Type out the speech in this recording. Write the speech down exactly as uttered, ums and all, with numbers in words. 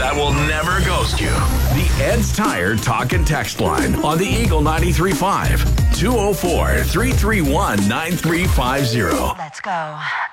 that will never ghost you. The Ed's Tire Talk and Text line on the Eagle ninety-three point five. two oh four, three three one, nine three five zero. Let's go.